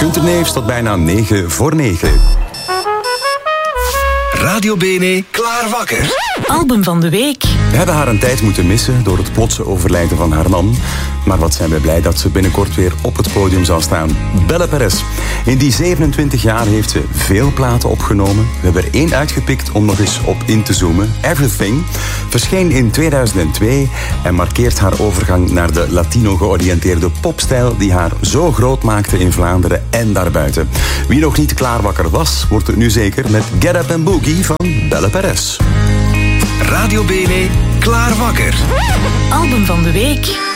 Gunther Neefs tot bijna 9 voor 9. Radio Bene, klaar wakker. Album van de week. We hebben haar een tijd moeten missen door het plotse overlijden van haar man. Maar wat zijn we blij dat ze binnenkort weer op het podium zal staan. Belle Perez. In die 27 jaar heeft ze veel platen opgenomen. We hebben er 1 uitgepikt om nog eens op in te zoomen. Everything verscheen in 2002 en markeert haar overgang naar de Latino-georiënteerde popstijl die haar zo groot maakte in Vlaanderen en daarbuiten. Wie nog niet klaarwakker was, wordt het nu zeker met Get Up and Boogie van Belle Perez. Radio Bene, klaar wakker. Album van de week.